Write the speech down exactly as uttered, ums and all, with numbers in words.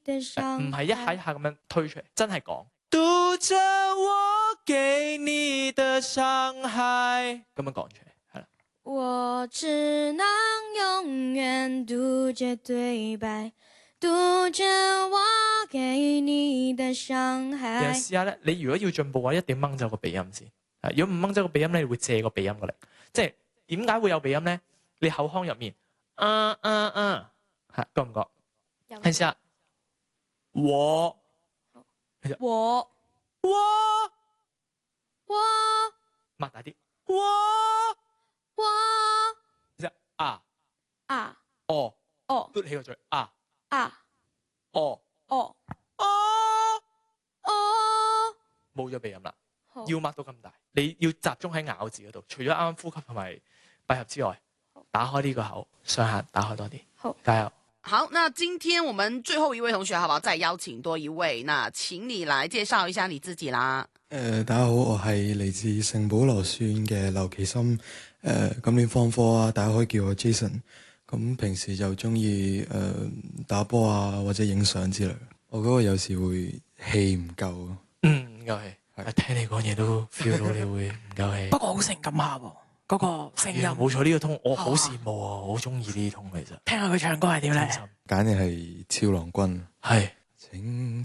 的傷唔係一下一下咁樣推出嚟，真係講。 讀着我給你的傷害， 咁樣講出嚟，係啦。 我只能永遠讀着對白，讀着我給你的傷害。 然後試下咧，你如果要進步嘅話，一定要掹走個鼻音先。如果唔掹走個鼻音咧，你會借個鼻音過嚟。即係點解會有鼻音咧？你口腔入面，啊啊啊，係覺唔覺？ 有係試下，我， 我我， 我擘大啲， 我我試下啊， 啊哦， 哦嘟起個嘴，啊， 啊哦， 哦哦， 哦， 冇咗鼻音啦。 好要擘到咁大，你要集中喺咬字嗰度。除咗啱啱呼吸同埋閉合之外，打開呢個口，上下打開多啲。 好， 加油！ 好，那今天我們最後一位同學，好不好？再邀請多一位，那請你來介紹一下你自己啦。 誒、呃，大家好，我係嚟自聖保羅書院嘅劉其森。誒、呃，今年放課啊，大家可以叫我 Jason。咁平時就中意誒打波啊，或者影相之類。我嗰個有時會氣唔夠。 嗯，唔夠氣。係聽你講嘢都 feel 到你會唔夠氣。 不過好性感下喎，嗰個聲音。 冇錯，呢個通我好羨慕啊，我好中意呢啲通其實。 聽下佢唱歌係點咧？ 簡直係超郎君。 係。 請